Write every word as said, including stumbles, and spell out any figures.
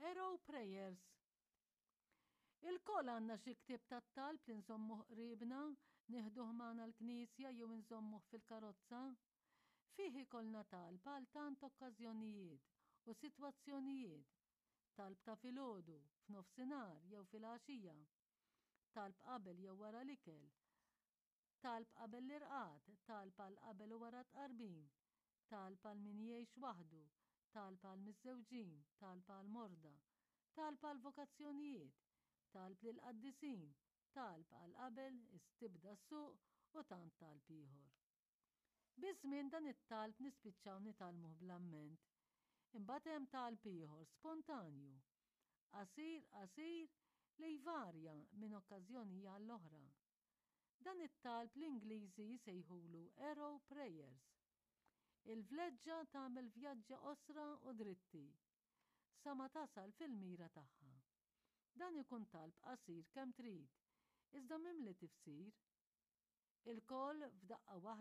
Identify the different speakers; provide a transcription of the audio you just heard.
Speaker 1: Arrow Prayers. Il-kol għanna xi ktieb tat-talb li nżommuh qribna, nieħduh magħna l-knisja jew nżommuh fil-karozza. Fih ikollna talb għal tant okkażjonijiet u sitwazzjonijiet. Talb ta' filgħodu, f'nofsinhar jew fil-għaxija. Talb qabel jew wara l-ikel. Talb qabel l-irqad, talb għal qabel u wara tqarbin. Talb għal min jgħix waħdu, talb għal miż-żewġin, talb għal morda, talb għal vokazzjonijiet, talb lil qaddisin, talb għal qabel istibda s-suq u tant talb ieħor. Biż-żmien dan it-talb nispiċċaw nitalmuh bl-amment. Imbagħad hemm talb ieħor spontanju. Qasir qasir li jvarja minn okkażjoni għall oħra. Dan it-talb l-Ingliżi jsejħulu Arrow Prayers. Il-vleġġa tagħmel vjaġġa qosra u dritti sa ma tasal fil-mira tagħha. Dan ikun talb qasir kemm trid, iżda mimli tifsir. Il-koll f'daqqa waħda